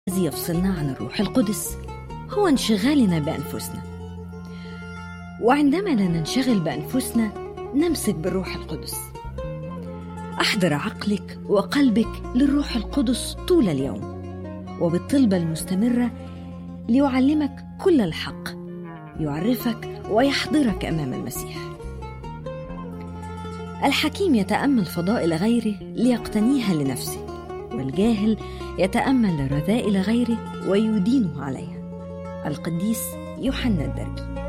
الذي يفصلنا عن الروح القدس هو انشغالنا بأنفسنا، وعندما لا ننشغل بأنفسنا نمسك بالروح القدس. أحضر عقلك وقلبك للروح القدس طول اليوم، وبالطلبة المستمرة ليعلمك كل الحق، يعرفك ويحضرك أمام المسيح. الحكيم يتأمل فضائل غيره ليقتنيها لنفسه، والجاهل يتأمل رذائل غيره ويدينه عليها. القديس يوحنا الدرجي.